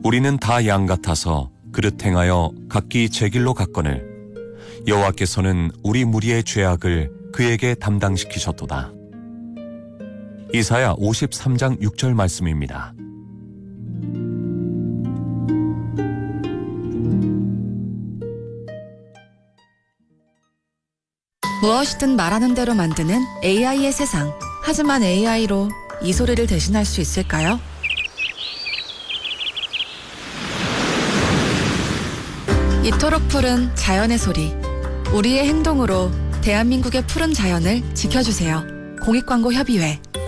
우리는 다 양 같아서 그릇 행하여 각기 제 길로 갔거늘 여호와께서는 우리 무리의 죄악을 그에게 담당시키셨도다. 이사야 53장 6절 말씀입니다. 무엇이든 말하는 대로 만드는 AI의 세상. 하지만 AI로 이 소리를 대신할 수 있을까요? 이토록 푸른 자연의 소리. 우리의 행동으로 대한민국의 푸른 자연을 지켜주세요. 공익광고협의회